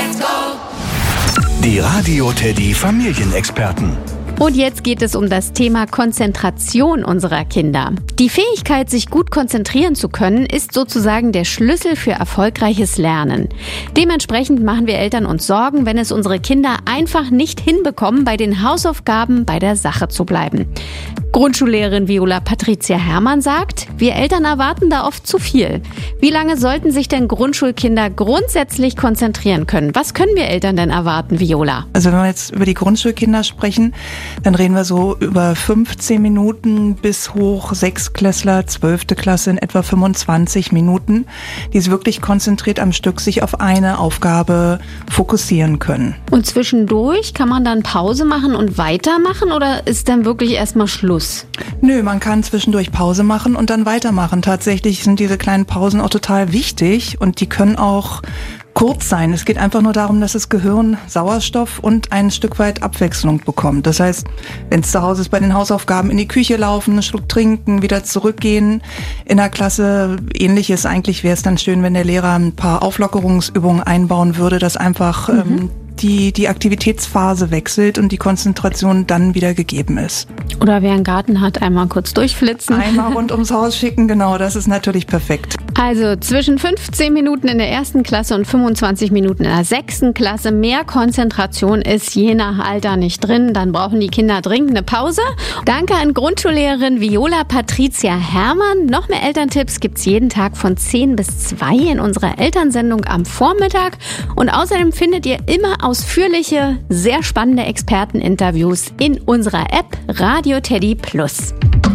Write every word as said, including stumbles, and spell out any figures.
Let's go! Die Radio Teddy Familienexperten. Und jetzt geht es um das Thema Konzentration unserer Kinder. Die Fähigkeit, sich gut konzentrieren zu können, ist sozusagen der Schlüssel für erfolgreiches Lernen. Dementsprechend machen wir Eltern uns Sorgen, wenn es unsere Kinder einfach nicht hinbekommen, bei den Hausaufgaben bei der Sache zu bleiben. Grundschullehrerin Viola Patricia Herrmann sagt, wir Eltern erwarten da oft zu viel. Wie lange sollten sich denn Grundschulkinder grundsätzlich konzentrieren können? Was können wir Eltern denn erwarten, Viola? Also wenn wir jetzt über die Grundschulkinder sprechen, dann reden wir so über fünfzehn Minuten bis hoch Sechstklässler, zwölfte Klasse in etwa fünfundzwanzig Minuten, die es wirklich konzentriert am Stück sich auf eine Aufgabe fokussieren können. Und zwischendurch kann man dann Pause machen und weitermachen oder ist dann wirklich erstmal Schluss? Nö, man kann zwischendurch Pause machen und dann weitermachen. Tatsächlich sind diese kleinen Pausen auch total wichtig und die können auch kurz sein. Es geht einfach nur darum, dass das Gehirn Sauerstoff und ein Stück weit Abwechslung bekommt. Das heißt, wenn es zu Hause ist, bei den Hausaufgaben in die Küche laufen, einen Schluck trinken, wieder zurückgehen. In der Klasse ähnliches. Eigentlich wäre es dann schön, wenn der Lehrer ein paar Auflockerungsübungen einbauen würde, dass einfach mhm. ähm, die, die Aktivitätsphase wechselt und die Konzentration dann wieder gegeben ist. Oder wer einen Garten hat, einmal kurz durchflitzen. Einmal rund ums Haus schicken, genau, das ist natürlich perfekt. Also zwischen fünfzehn Minuten in der ersten Klasse und fünfundzwanzig Minuten in der sechsten Klasse. Mehr Konzentration ist je nach Alter nicht drin. Dann brauchen die Kinder dringend eine Pause. Danke an Grundschullehrerin Viola Patricia Herrmann. Noch mehr Elterntipps gibt's jeden Tag von zehn bis zwei in unserer Elternsendung am Vormittag. Und außerdem findet ihr immer ausführliche, sehr spannende Experteninterviews in unserer App Radio Teddy Plus.